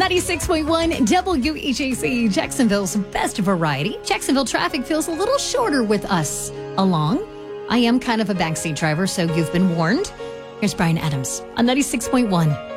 96.1 WEJC, Jacksonville's best variety. Jacksonville traffic feels a little shorter with us along. I am kind of a backseat driver, so you've been warned. Here's Brian Adams on 96.1